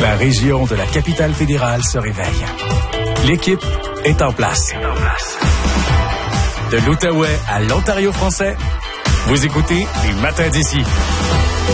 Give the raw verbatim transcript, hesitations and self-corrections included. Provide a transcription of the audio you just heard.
La région de la capitale fédérale se réveille. L'équipe est en place. De l'Outaouais à l'Ontario français, vous écoutez les Matins d'ici.